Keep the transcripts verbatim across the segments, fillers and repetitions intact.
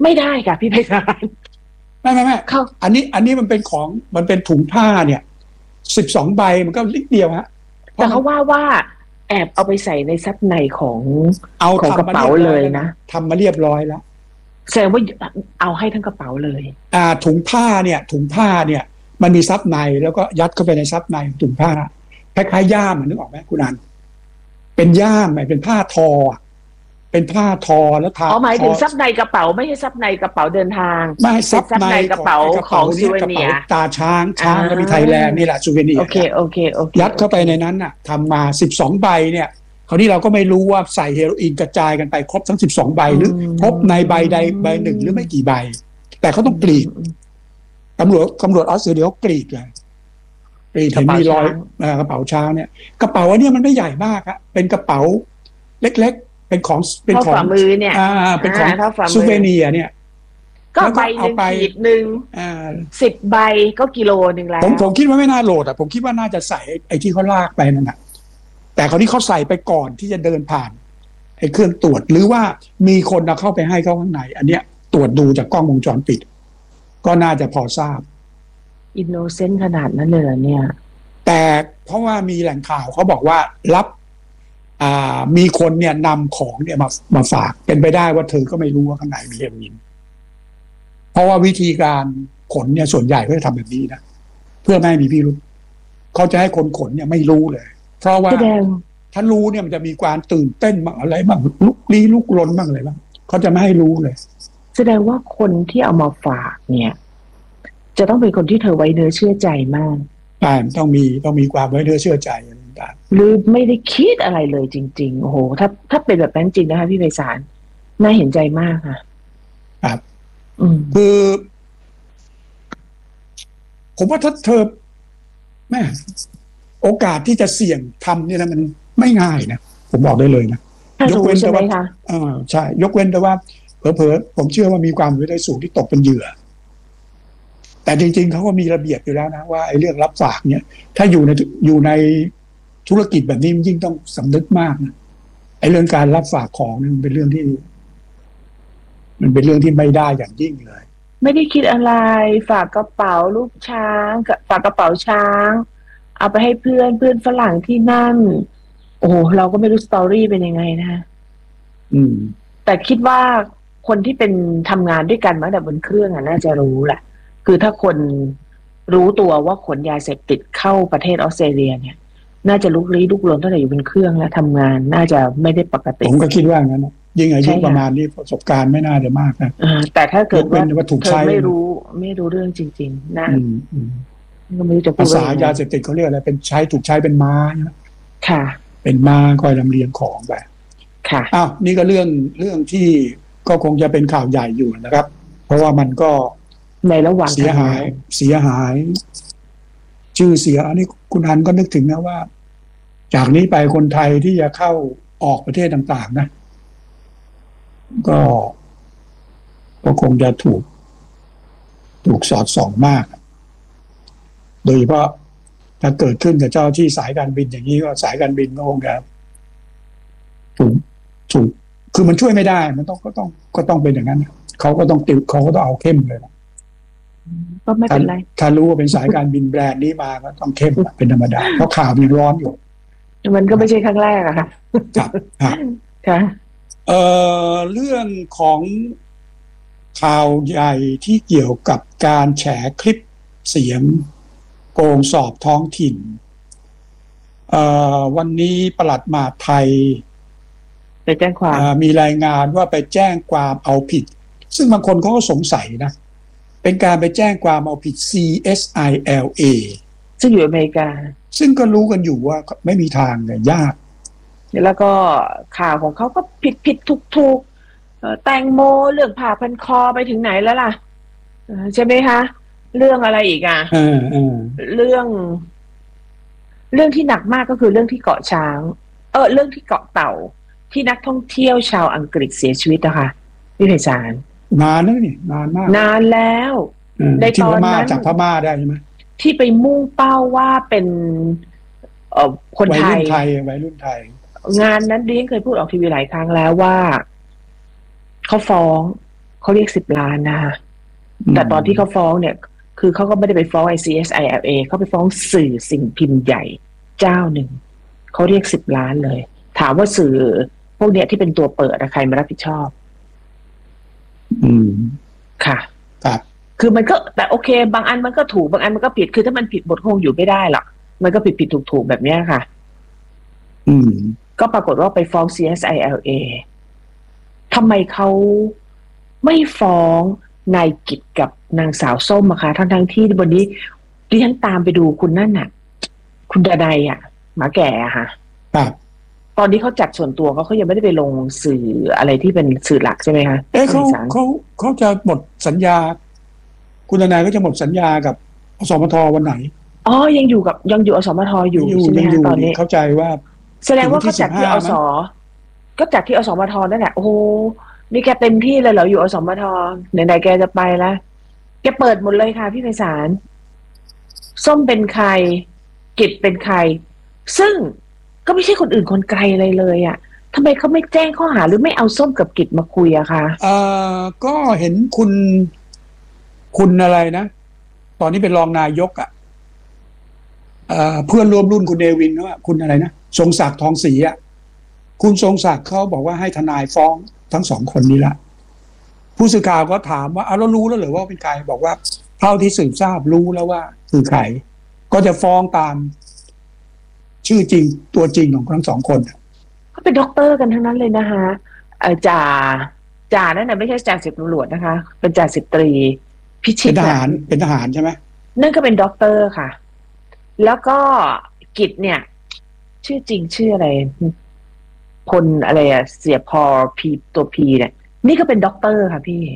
ไม่ได้ค่ะพี่ไพศาลไม่ไม่ไม่อันนี้อันนี้มันเป็นของมันเป็นถุงผ้าเนี่ยสิบสองใบมันก็ลิดเดียวฮะแต่เขาว่าว่าแอบเอาไปใส่ในซับในของเอาของกระเป๋าเลยนะทำมาเรียบร้อยแล้วแสดงว่าเอาให้ทั้งกระเป๋าเลยอ่าถุงผ้าเนี่ยถุงผ้าเนี่ยมันมีซับในแล้วก็ยัดเข้าไปในซับในถุงผ้าคล้ายๆย่ามนึกออกไหมคุณอันเป็นย่ามไหมเป็นผ้าทอเป็นผ้าทอแล้วทาอ๋อหมายถึงซับในกระเป๋าไม่ใช่ซับในกระเป๋าเดินทางไม่ซับในกระเป๋าของซูเวเนียร์ตาช้างช้างก็มีไทยแลนด์นี่แหละซูเวเนียร์โอเคโอเคโอเคยัดเข้าไปในนั้นน่ะทำมาสิบสองใบเนี่ยคราวนี้เราก็ไม่รู้ว่าใส่เฮโรอีนกระจายกันไปครบทั้งสิบสองใบหรือพบในใบใดใบหนึ่งหรือไม่กี่ใบแต่เขาต้องกรีดตำรวจตำรวจออสเตรเลียเขากรีดเลยกรีดเห็นมีรอยกระเป๋าช้างเนี่ยกระเป๋าอันนี้มันไม่ใหญ่มากอะเป็นกระเป๋าเล็กๆเป็นของเป็นของฝ่ามือเนี่ยอ่าเป็นของซูเวเนียร์เนี่ยก็ใบหนึ่งขีดหนึ่งสิบใบก็กิโลหนึ่งแล้วผมผมคิดว่าไม่น่าโหลดอ่ะผมคิดว่าน่าจะใส่ไอ้ที่เขาลากไปนั่นแหะแต่คราวนี้เขาใส่ไปก่อนที่จะเดินผ่านไอ้เครื่องตรวจหรือว่ามีคนเอาเข้าไปให้เขาข้างในอันเนี้ยตรวจดูจากกล้องวงจรปิดก็น่าจะพอทราบอินโนเซนต์ขนาดนั้นเลยเนี่ยแต่เพราะว่ามีแหล่งข่าวเขาบอกว่ารับอ่ามีคนเนี่ยนำของเนี่ยมามาฝากเป็นไปได้ว่าเธอก็ไม่รู้ว่าข้างในมีเฮโรอีนเพราะว่าวิธีการขนเนี่ยส่วนใหญ่ก็จะทำแบบนี้นะเพื่อไม่ให้มีพิรุธเขาจะให้คนขนเนี่ยไม่รู้เลยเพราะว่าถ้ารู้เนี่ยมันจะมีความตื่นเต้นบ้างอะไรบ้างลุกลี้ลุกลนบ้างอะไรบ้างเขาจะไม่ให้รู้เลยแสดงว่าคนที่เอามาฝากเนี่ยจะต้องเป็นคนที่เธอไว้เนื้อเชื่อใจมากใช่ต้องมีต้องมีความไว้เนื้อเชื่อใจต่างๆหรือไม่ได้คิดอะไรเลยจริงๆโอ้โหถ้าถ้าเป็นแบบนั้นจริงนะคะพี่ไพศาลน่าเห็นใจมากค่ะครับคือผมว่าถ้าเธอแม่โอกาสที่จะเสี่ยงทำเนี่ยนะมันไม่ง่ายนะผมบอกได้เลยนะยกเว้นแต่ว่าอ่าใช่ยกเว้นแต่ว่าเผลอๆผมเชื่อว่ามีความเป็นไปได้สูงที่ตกเป็นเหยื่อแต่จริงๆเขาก็มีระเบียบอยู่แล้วนะว่าไอ้เรื่องรับฝากเนี่ยถ้าอยู่ในอยู่ในธุรกิจแบบนี้ยิ่งต้องสำนึกมากนะไอ้เรื่องการรับฝากของมันเป็นเรื่องที่มันเป็นเรื่องที่ไม่ได้อย่างยิ่งเลยไม่ได้คิดอะไรฝากกระเป๋าลูกช้างฝากกระเป๋าช้างเอาไปให้เพื่อนเพื่อนฝรั่งที่นั่นโอ้เราก็ไม่รู้สตอรี่เป็นยังไงนะอืมแต่คิดว่าคนที่เป็นทำงานด้วยกันมาแต่บนเครื่องอ่ะน่าจะรู้แหละคือถ้าคนรู้ตัวว่าขนยาเสพติดเข้าประเทศออสเตรเลียเนี่ยน่าจะลุกลี้ลุกลนตั้งแต่อยู่บนเครื่องแล้วทำงานน่าจะไม่ได้ปกติผมก็คิดว่างั้นนะยิ่งอายุประมาณนี้ประสบการณ์ไม่น่าจะมากนะแต่ถ้าเกิดว่าเธอไม่รู้ไม่รู้เรื่องจริงๆนะก็ไม่รู้จะพูดภาษายาเสพติดเขาเรียกอะไรเป็นใช้ถูกใช้เป็นม้าค่ะเป็นม้าคอยลำเลียงของไปค่ะอ้าวนี่ก็เรื่องเรื่องที่ก็คงจะเป็นข่าวใหญ่อยู่นะครับเพราะว่ามันก็ในระหว่างเสียหายเสียหายชื่อเสียอันนี้คุณอันก็นึกถึงนะว่าจากนี้ไปคนไทยที่จะเข้าออกประเทศต่างๆนะก็ก็คงจะถูกถูกสอดส่องมากโดยเฉพาะถ้าเกิดขึ้นกับเจ้าที่สายการบินอย่างนี้ก็สายการบินก็คงจะถูกถูกคือมันช่วยไม่ได้มันต้องก็ต้องก็ต้องเป็นอย่างนั้นเขาก็ต้องติวเขาก็ต้องเอาเข้มเลยก็ไม่เป็นไรถ้ารู้ว่าเป็นสายการบินแบรนด์นี้มาก็ต้องเข้มเป็นธรรมดาเพราะข่าวมันร้อนอยู่มันก็ไม่ใช่ครั้งแรกอะค่ะครับค่ะเอ่อเรื่องของข่าวใหญ่ที่เกี่ยวกับการแฉคลิปเสียงโกงสอบท้องถิ่นเอ่อวันนี้ปลัดมหาดไทยไปแจ้งความมีรายงานว่าไปแจ้งความเอาผิดซึ่งบางคนเขาก็สงสัยนะเป็นการไปแจ้งความเอาผิด ซี เอส ไอ แอล เอซึ่งอยู่อเมริกาซึ่งก็รู้กันอยู่ว่าไม่มีทางเลยยากแล้วก็ข่าวของเขาก็ผิดผิดถูกถูกแตงโมเรื่องผ่าพันคอไปถึงไหนแล้วล่ะใช่ไหมคะเรื่องอะไรอีกอ่ะเรื่องเรื่องที่หนักมากก็คือเรื่องที่เกาะช้างเออเรื่องที่เกาะเต่าที่นักท่องเที่ยวชาวอังกฤษเสียชีวิตนะคะพี่ไพศาลนานแล้วนี่นานมากนานแล้วในตอนนั้นจากพม่าได้ใช่ไหมที่ไปมุ่งเป้าว่าเป็นเอ่อคนไทยวัยรุ่นไทยวัยรุ่นไทยงานนั้นดิฉันเคยพูดออกทีวีหลายครั้งแล้วว่าเขาฟ้องเขาเรียกสิบล้านนะคะแต่ตอนที่เขาฟ้องเนี่ยคือเขาก็ไม่ได้ไปฟ้อง ไอ ซี เอส ไอ แอล เอ เขาไปฟ้องสื่อสิ่งพิมพ์ใหญ่เจ้าหนึ่งเขาเรียกสิบล้านเลยถามว่าสื่อพวกเนี้ยที่เป็นตัวเปิดใครมารับผิดชอบอืมค่ะครับคือมันก็แต่โอเคบางอันมันก็ถูกบางอันมันก็ผิดคือถ้ามันผิดบทคงอยู่ไม่ได้หรอกมันก็ผิดผิดถูกถูกแบบเนี้ยค่ะอืมก็ปรากฏว่าไปฟ้อง ซี เอส ไอ แอล เอ ทำไมเขาไม่ฟ้องนายกิจกับนางสาวส้มอะคะทั้งทั้งที่วันนี้ดิฉันตามไปดูคุณนั่นน่ะคุณดนัยอะหมาแก่อะค่ะครับตอนนี้เขาจัดส่วนตัวเขาเขายังไม่ได้ไปลงสื่ออะไรที่เป็นสื่อหลักใช่ไหมคะเอ๊ะเขาเขาเขาจะหมดสัญญาคุณดนัยก็จะหมดสัญญากับอสมทวันไหนอ๋อยังอยู่กับยังอยู่อสมทอยู่ใช่ไหมคะตอนนี้เข้าใจว่าแสดงว่าเขาจัดที่อสก็จัดที่อสมทนั่นแหละโอ้โหนี่แกเต็มที่เลยเหรออยู่อสมทไหนๆแกจะไปแล้วแกเปิดหมดเลยค่ะพี่ไพศาลส้มเป็นใครกิจเป็นใครซึ่งก็ไม่ใช่คนอื่นคนไกลอะไรเลยอ่ะทำไมเขาไม่แจ้งข้อหาหรือไม่เอาส้มกับกิจมาคุยอะคะเอ่อก็เห็นคุณคุณอะไรนะตอนนี้เป็นรองนายกอ่ะเอ่อเพื่อนร่วมรุ่นคุณเนวินว่าคุณอะไรนะทรงศักดิ์ทองศรีอ่ะคุณทรงศักดิ์เขาบอกว่าให้ทนายฟ้องทั้งสองคนนี้ละผู้สื่อข่าวก็ถามว่าเอาแล้วรู้แล้วหรือว่าเป็นใครบอกว่าเท่าที่สืบทราบรู้แล้วว่าคือใครก็จะฟ้องตามชื่อจริงตัวจริงของทั้งสองคนเขาเป็นด็อกเตอร์กันทั้งนั้นเลยนะคะเอ่อจ่าจ่านั่นน่ะไม่ใช่จ่าสิบตำรวจนะคะเป็นจ่าสิบตรีพิชิตเป็นทหารเป็นทหารใช่ไหมนั่นก็เป็นด็อกเตอร์ค่ะแล้วก็กิจเนี่ยชื่อจริงชื่ออะไรพลอะไรอะเสียพอพีตัวพีเนี่ยนี่ก็เป็นด็อกเตอร์ค่ะพี่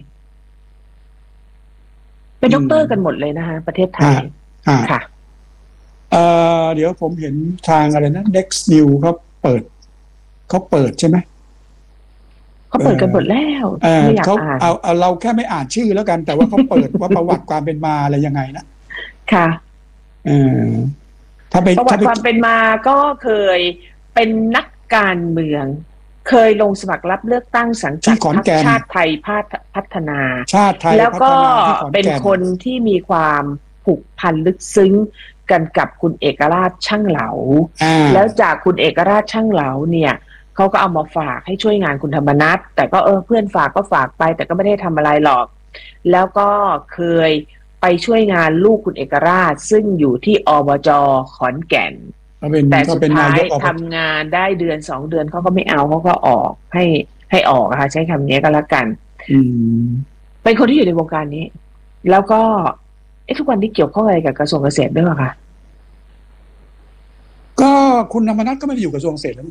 เป็นด็อกเตอร์กันหมดเลยนะคะประเทศไทยค่ะเอ่อเดี๋ยวผมเห็นทางอะไรนะ Next New เขาเปิดเขาเปิดใช่ไหมเขาเปิดกันหมดแล้วไม่อยากอ่านเอาเอาเราแค่ไม่อ่านชื่อแล้วกันแต่ว่าเขาเปิดว่าประวัติความเป็นมาอะไรยังไงนะค่ะเออถ้าไปประวัติความเป็นมาก็เคยเป็นนักการเมืองเคยลงสมัครรับเลือกตั้งสังกัดพรรคชาติไทยพัฒนาชาติไทยแล้วก็เป็นคนที่มีความผูกพันลึกซึ้งกันกับคุณเอกราชช่างเหลาแล้วจากคุณเอกราชช่างเหลาเนี่ยเขาก็เอามาฝากให้ช่วยงานคุณธรรมนัสแต่ก็เออเพื่อนฝากก็ฝากไปแต่ก็ไม่ได้ทำอะไรหรอกแล้วก็เคยไปช่วยงานลูกคุณเอกราชซึ่งอยู่ที่อบจ.ขอนแก่นแต่สุดท้ายทำงานได้เดือนสองเดือนเขาก็ไม่เอาเขาก็ออกให้ให้ออกค่ะใช้คำนี้ก็แล้วกันเป็นคนที่อยู่ในวงการนี้แล้วก็ไอ้ทุกวันนี้เกี่ยวข้องอะไรกับกระทรวงเกษตรด้วยหรอคะก็คุณธรรมนัสก็ไม่ได้อยู่กระทรวงเกษตรแล้ว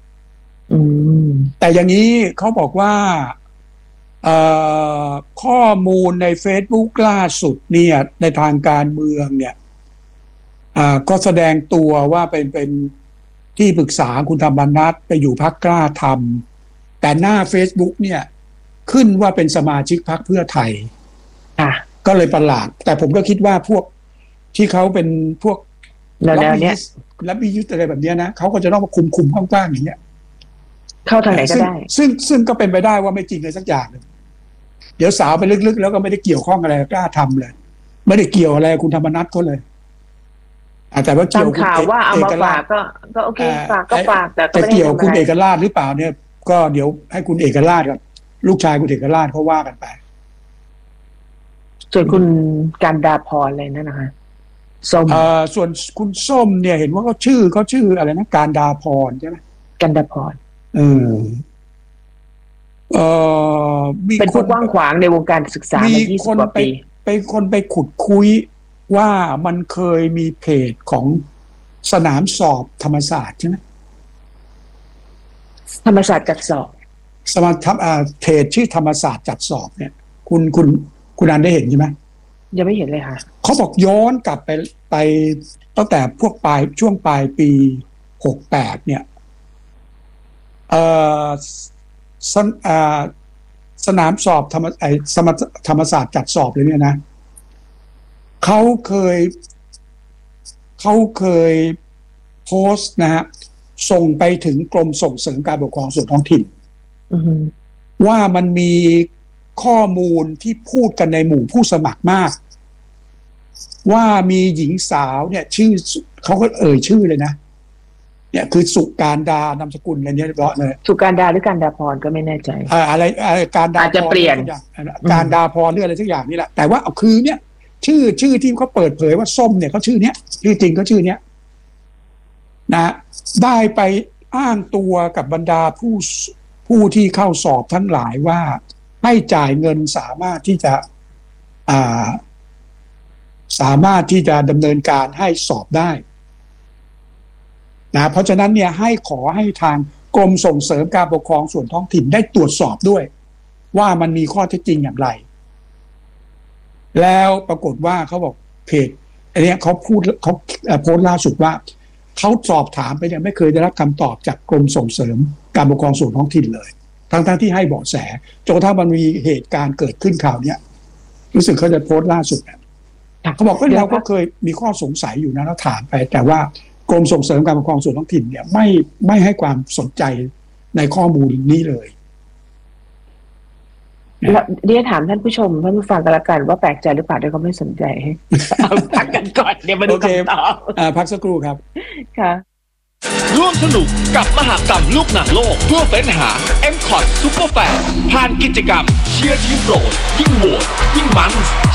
แต่อย่างนี้เขาบอกว่าข้อมูลใน Facebook ล่าสุดเนี่ยในทางการเมืองเนี่ยก็แสดงตัวว่าเป็นเป็นที่ปรึกษาคุณธรรมนัสไปอยู่พรรคกล้าทำแต่หน้า Facebook เนี่ยขึ้นว่าเป็นสมาชิกพรรคเพื่อไทยก็เลยประหลาดแต่ผมก็คิดว่าพวกที่เขาเป็นพวกแล้วเนี้ยรับวิยุทธ์อะไรแบบนี้นะเขาก็จะต้องมาคุมคุมกว้างๆอย่างเงี้ยเข้าทางไหนก็ได้ซึ่งซึ่งก็เป็นไปได้ว่าไม่จริงเลยสักอย่างนึงเดี๋ยวสาวไปลึกๆแล้วก็ไม่ได้เกี่ยวข้องอะไรกล้าทำเลยไม่ได้เกี่ยวอะไรคุณธรรมนัสเขาเลยแต่ว่าเกี่ยวข่าวว่าเอามาฝากก็ก็โอเคฝากก็ฝากแต่จะเกี่ยวคุณเอกราชหรือเปล่าเนี่ยก็เดี๋ยวให้คุณเอกราชกับลูกชายคุณเอกราชเขาว่ากันไปส่วนคุณการดาพรอะไรนั่นนะคะส้มเอ่อส่วนคุณส้มเนี่ยเห็นว่าเขาชื่อเขาชื่ออะไรนะการดาพรใช่ไหมการดาพรเออเอ่อเป็นคนกว้างขวางในวงการศึกษามายี่สิบกว่าปีไปคนไปขุดคุยว่ามันเคยมีเพจของสนามสอบธรรมศาสตร์ใช่ไหมธรรมศาสตร์จัดสอบสมาทำเพจชื่อธรรมศาสตร์จัดสอบเนี่ยคุณคุณคุณอันได้เห็นใช่ไหมยังไม่เห็นเลยค่ะเขาบอกย้อนกลับไปไปตั้งแต่พวกปลายช่วงปลายปีหกแปดเนี่ยเอ่อสนอ่าสนามสอบธรรมไอสมธรรมศาสตร์จัดสอบเลยเนี่ยนะเขาเคยเขาเคยโพสต์นะฮะส่งไปถึงกรมส่งเสริมการปกครองส่วนท้องถิ่นว่ามันมีข้อมูลที่พูดกันในหมู่ผู้สมัครมากว่ามีหญิงสาวเนี่ยชื่อเขาก็เอ่ยชื่อเลยนะเนี่ยคือสุการดานามสกุลอะไรเนี่ยเรียบร้อยเลยสุการดาหรือการดาพรก็ไม่แน่ใจอะไรอะไรการดาอาจจะเปลี่ยนการดาพรหรืออะไรสักอย่างนี่แหละแต่ว่าเอาคือเนี่ยชื่อชื่อที่เขาเปิดเผยว่าส้มเนี่ยเขาชื่อเนี้ยชื่อจริงเขาชื่อเนี้ยนะได้ไปอ้างตัวกับบรรดาผู้ผู้ที่เข้าสอบทั้งหลายว่าให้จ่ายเงินสามารถที่จะอ่าสามารถที่จะดำเนินการให้สอบได้นะเพราะฉะนั้นเนี่ยให้ขอให้ทางกรมส่งเสริมการปกครองส่วนท้องถิ่นได้ตรวจสอบด้วยว่ามันมีข้อเท็จจริงอย่างไรแล้วปรากฏว่าเขาบอกเพจอันนี้เขาพูดเขาโพสต์ล่าสุดว่าเขาสอบถามไปเนี่ยไม่เคยได้รับคำตอบจากกรมส่งเสริมการปกครองส่วนท้องถิ่นเลยทั้งๆที่ให้เบาะแสจนกระทั่งมันมีเหตุการณ์เกิดขึ้นข่าวเนี้ยรู้สึกเขาจะโพสต์ล่าสุดเขาบอกว่าเราก็เคยมีข้อสงสัยอยู่นะเราถามไปแต่ว่ากรมส่งเสริมการปกครองส่วนท้องถิ่นเนี่ยไม่ไม่ให้ความสนใจในข้อมูลนี้เลยแล้วเดี๋ยวถามท่านผู้ชมท่านผู้ฟังกันละกันว่าแปลกใจหรือเปล่าที่เขาไม่สนใจเอาพักกันก่อนเดี๋ยวมาดูคำตอบพักสักครู่ครับค่ะร่วมสนุกกับมหกรรมลูกหนังโลกเพื่อเฟ้นหา เอ็ม คอท Super Fan ผ่านกิจกรรมเชียร์ทีมโปรดยิ่งโหวตยิ่งมัน